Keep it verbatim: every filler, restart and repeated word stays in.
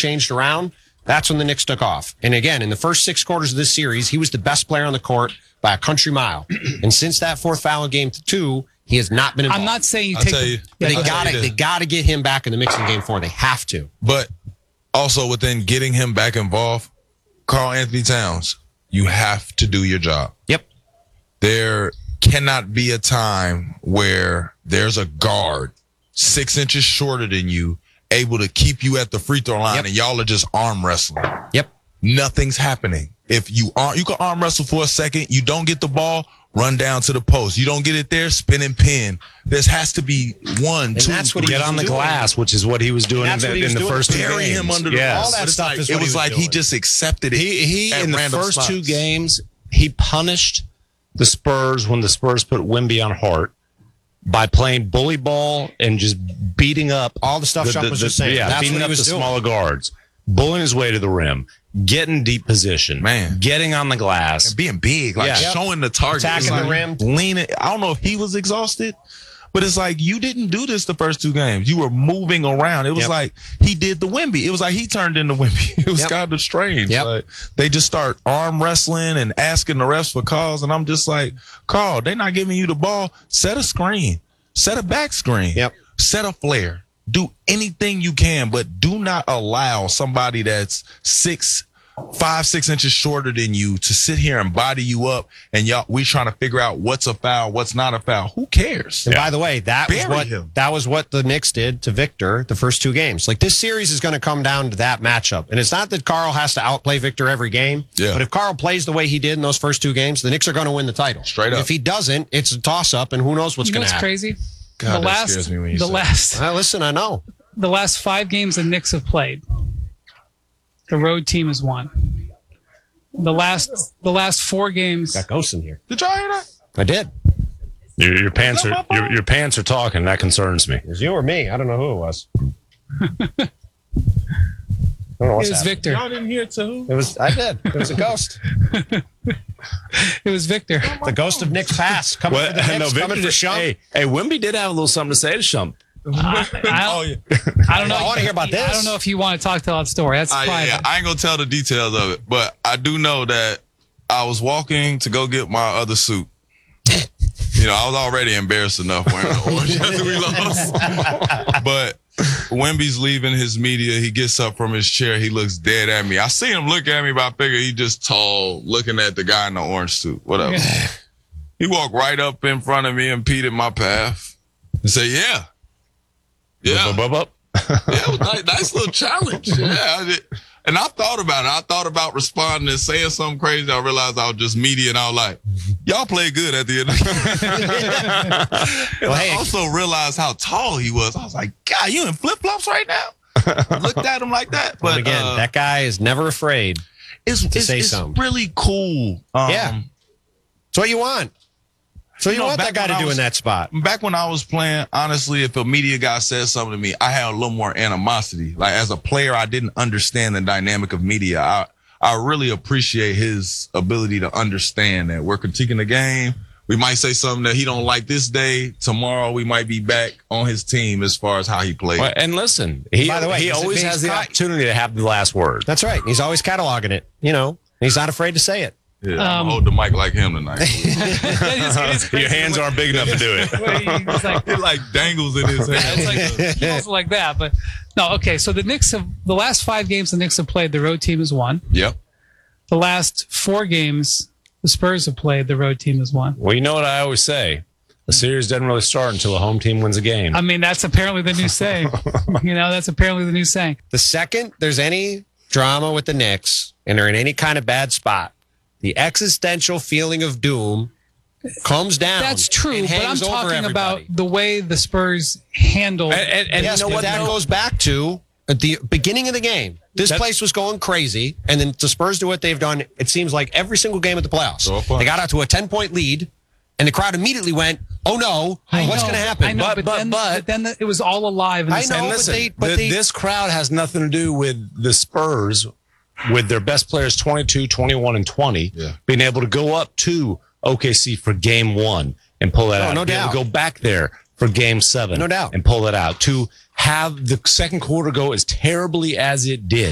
changed around, that's when the Knicks took off. And again, in the first six quarters of this series, he was the best player on the court by a country mile. And since that fourth foul in game two, he has not been involved. I'm not saying you I'll take tell the, you, But they I'll tell gotta, you they this. gotta get him back in the mix in game four. They have to. But also within getting him back involved, Karl Anthony Towns, you have to do your job. Yep. There cannot be a time where there's a guard six inches shorter than you able to keep you at the free throw line, Yep. and y'all are just arm wrestling. Yep. Nothing's happening. If you are, you can arm wrestle for a second. You don't get the ball, run down to the post. You don't get it there, spin and pin. There has to be one, And two, that's what he three. Get was on the doing. glass, which is what he was doing in That's the, what he in was the doing. first two Bury games. him under the yes. ball. All that But it's stuff like, is it what he was was like he doing. just accepted it. He he at in the random first spots. two games, he punished the Spurs when the Spurs put Wemby on Hart by playing bully ball and just beating up All the stuff Chuck was just saying. Yeah, That's beating what he up was the doing. smaller guards, bullying his way to the rim, getting deep position, Man. getting on the glass. And being big, like Yeah. showing the target, Attacking It's like the rim. leaning. I don't know if he was exhausted, but it's like you didn't do this the first two games. You were moving around. It was Yep. like he did the Wemby. It was like he turned into Wemby. It was Yep. kind of strange. Yep. Like, they just start arm wrestling and asking the refs for calls, and I'm just like, Carl, they're not giving you the ball. Set a screen, set a back screen, Yep. set a flare. Do anything you can, but do not allow somebody that's six. Five, six inches shorter than you to sit here and body you up, and y'all we trying to figure out what's a foul, what's not a foul. Who cares? And by the way, that was Bury what him. that was what the Knicks did to Victor the first two games. Like this series is going to come down to that matchup, and it's not that Carl has to outplay Victor every game. Yeah. But if Carl plays the way he did in those first two games, the Knicks are going to win the title. Straight up. If he doesn't, it's a toss up, and who knows what's you know going to what's happen. crazy? God, the that last, scares me when you the say it. last, Uh, listen, I know. the last five games the Knicks have played, the road team has won. The last, the last four games. Got ghosts in here. Did y'all hear that? I did. Your, your pants Is that are my your, phone? your pants are talking. That concerns me. It was you or me. I don't know who it was. I don't know It what's was happening. Victor. Y'all didn't hear it too. It was. I did. It was a ghost. It was Victor. The ghost of Knicks past coming for the Knicks, coming for Shump. Hey, hey, Wemby did have a little something to say to Shump. I, I, Oh yeah. I don't know. I wanna hear about I this. don't know if you want to talk to that story. That's I, private. yeah, I ain't gonna tell the details of it, but I do know that I was walking to go get my other suit. You know, I was already embarrassed enough wearing the orange after we lost. But Wemby's leaving his media. He gets up from his chair. He looks dead at me. I see him look at me, but I figure he just tall, looking at the guy in the orange suit. Whatever. He walked right up in front of me and impeded my path and said, yeah. Yeah. Bup, bup, bup. Yeah, it was a nice, nice little challenge. Yeah. I did. And I thought about it. I thought about responding and saying something crazy. I realized I was just media, and I was like, y'all play good at the end of the game. Well, I hey, also realized how tall he was. I was like, God, you in flip-flops right now? I looked at him like that. But but again, uh, that guy is never afraid. it's, it's, say it's something. really cool. Um, Yeah. It's what you want. So you, You know, want that back guy when to I do was- in that spot. Back when I was playing, honestly, if a media guy said something to me, I had a little more animosity. Like as a player, I didn't understand the dynamic of media. I I really appreciate his ability to understand that we're critiquing the game. We might say something that he don't like this day. Tomorrow we might be back on his team as far as how he plays. Well, and listen, he, By the way, he he's- always he's has the caught- opportunity to have the last word. That's right. He's always cataloging it. You know, he's not afraid to say it. Yeah, I'm Um, gonna hold the mic like him tonight. It is- it is crazy Your hands the way- aren't big enough to do it. the way he- It's like, It like dangles in his hand. it's like he goes like that. But no, okay. So the Knicks have the last five games the Knicks have played. The road team has won. Yep. The last four games the Spurs have played. The road team has won. Well, you know what I always say: the series doesn't really start until a home team wins a game. I mean, that's apparently the new saying. You know, that's apparently the new saying. The second there's any drama with the Knicks and they're in any kind of bad spot, the existential feeling of doom comes down. That's true, and but I'm hangs over talking about everybody. the way the Spurs handle. and and, and Yes, you know but what? that though? goes back to at the beginning of the game. This That- place was going crazy, and then the Spurs do what they've done. It seems like every single game of the playoffs. So far. They got out to a ten-point lead, and the crowd immediately went, "Oh no, I what's know, going to happen?" I know, But- but, but- then, but- but then the, it was all alive. In the I know, second- And but listen, they- but th- they- this crowd has nothing to do with the Spurs, with their best players twenty-two, twenty-one, and twenty, Yeah. being able to go up to O K C for game one and pull that No, out. no Be able to doubt. go back there for game seven No doubt. and pull it out. To have the second quarter go as terribly as it did.